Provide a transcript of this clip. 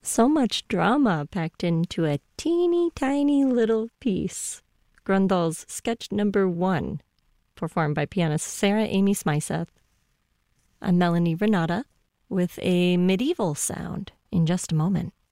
So much drama packed into a teeny tiny little piece. Grundl's sketch number 1, performed by pianist Sarah Amy Smyseth. I'm Melanie Renata with a medieval sound in just a moment.